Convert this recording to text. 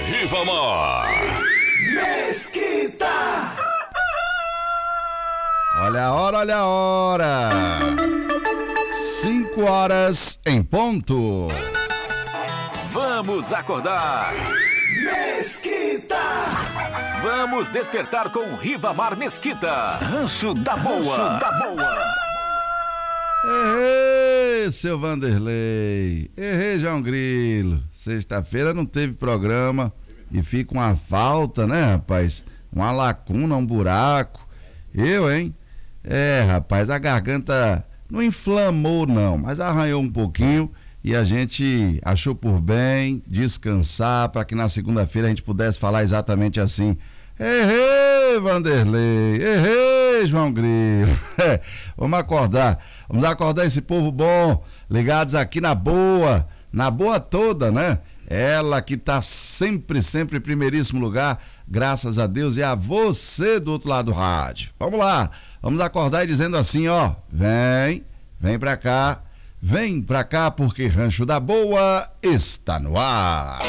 Ribamar Mesquita. Olha a hora, olha a hora. 5 horas em ponto. Vamos acordar. Mesquita. Vamos despertar com Ribamar Mesquita. Rancho da Boa. Errei, seu Vanderlei. Errei, João Grilo. Sexta-feira não teve programa e fica uma falta, né, rapaz? Uma lacuna, um buraco. Hein? Rapaz, a garganta não inflamou não, mas arranhou um pouquinho e a gente achou por bem descansar para que na segunda-feira a gente pudesse falar exatamente assim. Errei, Vanderlei. Errei, João Grilo. Vamos acordar esse povo bom, ligados aqui na boa toda, né? Ela que tá sempre em primeiríssimo lugar, graças a Deus, e a você do outro lado do rádio. Vamos lá, vamos acordar e dizendo assim, ó, vem pra cá, porque Rancho da Boa está no ar.